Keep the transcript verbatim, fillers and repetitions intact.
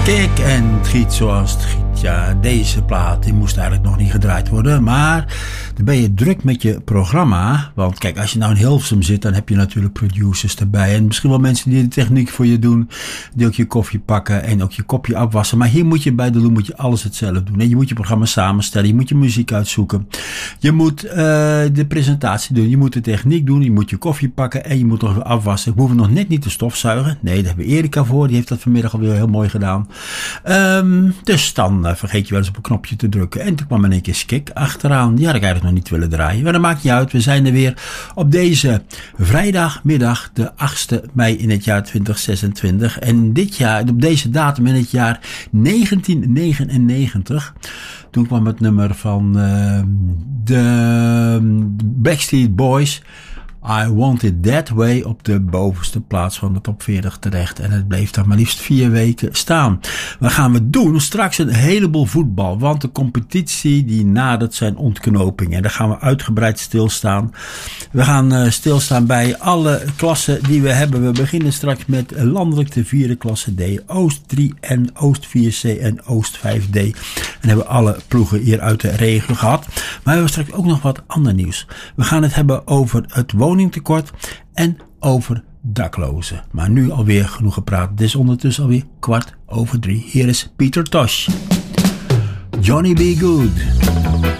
Kijk, en het giet zoals het giet. Ja, deze plaat die moest eigenlijk nog niet gedraaid worden. Maar dan ben je druk met je programma. Want kijk, als je nou in Hilversum zit, dan heb je natuurlijk producers erbij. En misschien wel mensen die de techniek voor je doen. Die ook je koffie pakken en ook je kopje afwassen. Maar hier moet je bij de Lou moet je alles hetzelfde doen. En je moet je programma samenstellen. Je moet je muziek uitzoeken. Je moet uh, de presentatie doen. Je moet de techniek doen. Je moet je koffie pakken. En je moet nog afwassen. We hoeven nog net niet te stofzuigen. Nee, daar hebben we Erika voor. Die heeft dat vanmiddag alweer heel mooi gedaan. Um, dus dan uh, vergeet je wel eens op een knopje te drukken. En toen kwam in één keer Skik achteraan. Die had ik eigenlijk nog niet willen draaien. Maar dat maakt niet uit. We zijn er weer op deze vrijdagmiddag, de achtste mei in het jaar twintig zesentwintig. En dit jaar, op deze datum in het jaar negentien negenennegentig. Toen kwam het nummer van uh, de Backstreet Boys. I Want It That Way op de bovenste plaats van de top veertig terecht. En het bleef daar maar liefst vier weken staan. Wat gaan we doen? Straks een heleboel voetbal. Want de competitie die nadert zijn ontknoping. En daar gaan we uitgebreid stilstaan. We gaan uh, stilstaan bij alle klassen die we hebben. We beginnen straks met landelijk de vierde klasse D. Oost drie en Oost vier C en Oost vijf D. En hebben alle ploegen hier uit de regio gehad. Maar we hebben straks ook nog wat ander nieuws. We gaan het hebben over het woningtekort en over daklozen. Maar nu alweer genoeg gepraat. Het is ondertussen alweer kwart over drie. Hier is Peter Tosh. Johnny B. Good.